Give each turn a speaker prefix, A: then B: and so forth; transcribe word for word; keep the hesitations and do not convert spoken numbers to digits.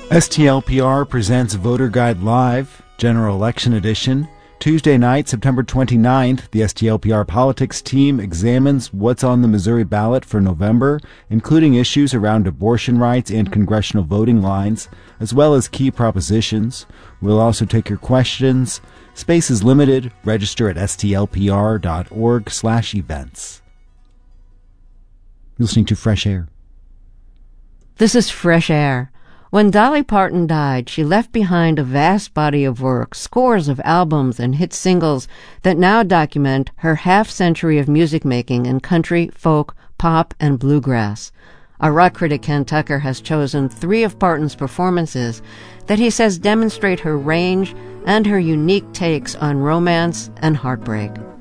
A: S T L P R presents Voter Guide Live, General Election Edition. Tuesday night, September twenty-ninth, the S T L P R politics team examines what's on the Missouri ballot for November, including issues around abortion rights and congressional voting lines, as well as key propositions. We'll also take your questions. Space is limited. Register at stlpr.org slash events. You're listening to Fresh Air.
B: This is Fresh Air. When Dolly Parton died, she left behind a vast body of work, scores of albums and hit singles that now document her half-century of music-making in country, folk, pop, and bluegrass. Our rock critic Ken Tucker has chosen three of Parton's performances that he says demonstrate her range and her unique takes on romance and heartbreak.